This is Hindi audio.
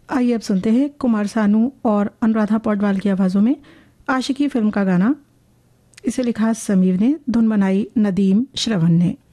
आइए अब सुनते हैं कुमार सानू और अनुराधा पौडवाल की आवाज़ों में आशिकी फिल्म का गाना। इसे लिखा समीर ने, धुन बनाई नदीम श्रवण ने।